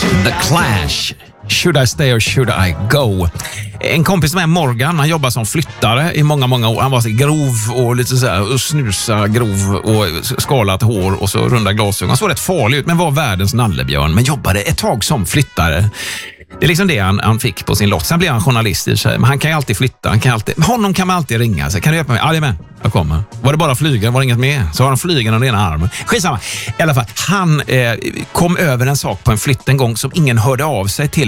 The Clash. Should I stay or should I go? En kompis med Morgan, han jobbar som flyttare i många år. Han var så grov och lite så här och snusa grov och skalat hår och så runda glasögon. Han såg rätt farlig ut men var världens nallebjörn, men jobbade ett tag som flyttare. Det är liksom det han fick på sin lott. Sen blev han journalist i sig. Men han kan ju alltid flytta. Honom kan man alltid ringa. Så kan du hjälpa mig? Ja, det är med. Jag kommer. Var det bara flygen? Var det inget mer? Så har han flygen under ena armen. Skitsamma. I alla fall, han kom över en sak på en flytt en gång som ingen hörde av sig till.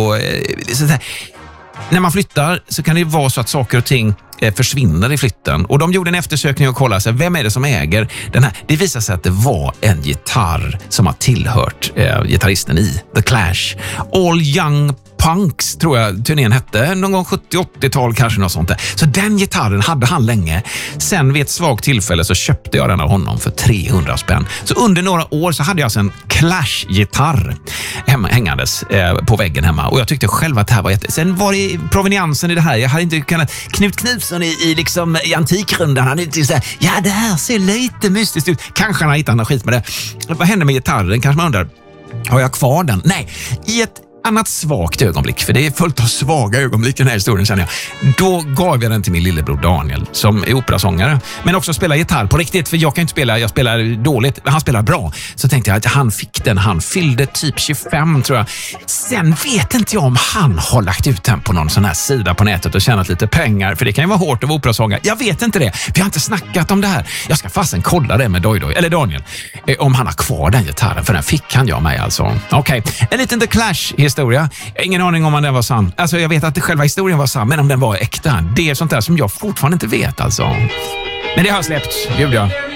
När man flyttar så kan det vara så att saker och ting försvinner i flytten. Och de gjorde en eftersökning och kollade sig, vem är det som äger den här? Det visade sig att det var en gitarr som har tillhört gitarristen i The Clash. All Young Punks tror jag turnén hette. Någon gång 70-80-tal kanske något sånt där. Så den gitarren hade han länge. Sen vid ett svagt tillfälle så köpte jag den av honom för 300 spänn. Så under några år så hade jag alltså en Clash-gitarr hängandes på väggen hemma. Och jag tyckte själv att det här var Sen var det proveniensen i det här. Jag hade inte kunnat... Knut Knutsson i Antikrundan. Han hade inte så här, ja det här ser lite mystiskt ut. Kanske han har hittat något skit med det. Vad hände med gitarren? Kanske man undrar, har jag kvar den? Nej, i ett annat svagt ögonblick, för det är fullt av svaga ögonblick i den här historien känner jag. Då gav jag den till min lillebror Daniel som är operasångare, men också spelar gitarr på riktigt, för jag kan inte spela, jag spelar dåligt, men han spelar bra. Så tänkte jag att han fick den, han fyllde typ 25 tror jag. Sen vet inte jag om han har lagt ut den på någon sån här sida på nätet och tjänat lite pengar, för det kan ju vara hårt att vara operasångare. Jag vet inte det, vi har inte snackat om det här. Jag ska fasen kolla det med eller Daniel, om han har kvar den gitarren, för den fick han jag mig alltså. Okej, en liten The Clash-historia. Jag har ingen aning om den var sann. Alltså jag vet att själva historien var sann, men om den var äkta, det är sånt där som jag fortfarande inte vet alltså. Men det har släppts, gud ja.